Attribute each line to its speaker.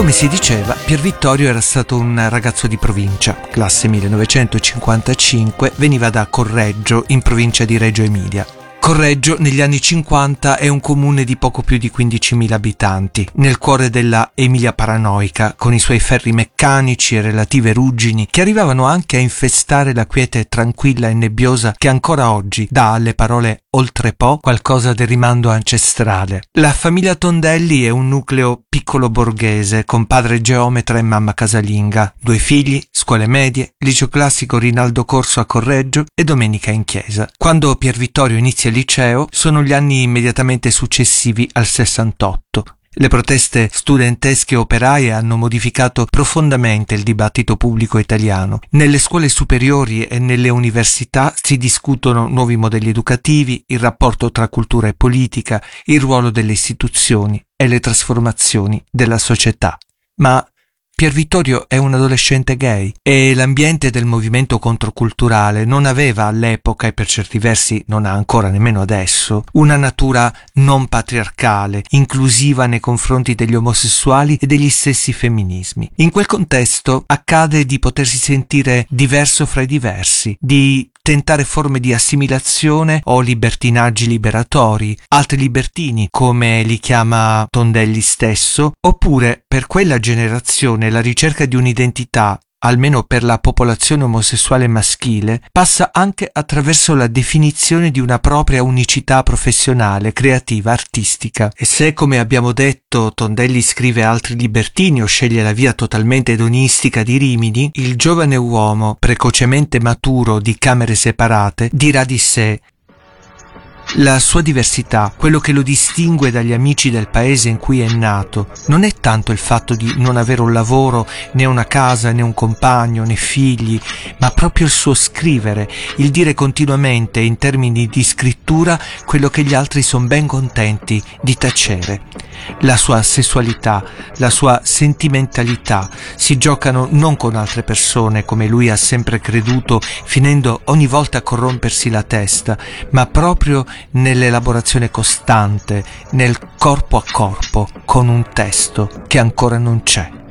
Speaker 1: Come si diceva, Pier Vittorio era stato un ragazzo di provincia, classe 1955, veniva da Correggio, in provincia di Reggio Emilia. Correggio, negli anni 50, è un comune di poco più di 15.000 abitanti, nel cuore della Emilia paranoica, con i suoi ferri meccanici e relative ruggini che arrivavano anche a infestare la quiete tranquilla e nebbiosa che ancora oggi dà alle parole "oltre po" qualcosa del rimando ancestrale. La famiglia Tondelli è un nucleo piccolo borghese, con padre geometra e mamma casalinga, 2 figli, scuole medie, liceo classico Rinaldo Corso a Correggio e domenica in chiesa. Quando Pier Vittorio inizia il liceo sono gli anni immediatamente successivi al 68. Le proteste studentesche e operaie hanno modificato profondamente il dibattito pubblico italiano. Nelle scuole superiori e nelle università si discutono nuovi modelli educativi, il rapporto tra cultura e politica, il ruolo delle istituzioni e le trasformazioni della società. Ma Pier Vittorio è un adolescente gay e l'ambiente del movimento controculturale non aveva all'epoca, e per certi versi non ha ancora nemmeno adesso, una natura non patriarcale, inclusiva nei confronti degli omosessuali e degli stessi femminismi. In quel contesto accade di potersi sentire diverso fra i diversi, di tentare forme di assimilazione o libertinaggi liberatori, altri libertini, come li chiama Tondelli stesso, oppure per quella generazione la ricerca di un'identità, almeno per la popolazione omosessuale maschile, passa anche attraverso la definizione di una propria unicità professionale, creativa, artistica. E se, come abbiamo detto, Tondelli scrive altri libertini o sceglie la via totalmente edonistica di Rimini, il giovane uomo, precocemente maturo di camere separate, dirà di sé: la sua diversità, quello che lo distingue dagli amici del paese in cui è nato, non è tanto il fatto di non avere un lavoro, né una casa, né un compagno, né figli, ma proprio il suo scrivere, il dire continuamente in termini di scrittura quello che gli altri sono ben contenti di tacere. La sua sessualità, la sua sentimentalità si giocano non con altre persone, come lui ha sempre creduto, finendo ogni volta a corrompersi la testa, ma proprio nell'elaborazione costante, nel corpo a corpo, con un testo che ancora non c'è.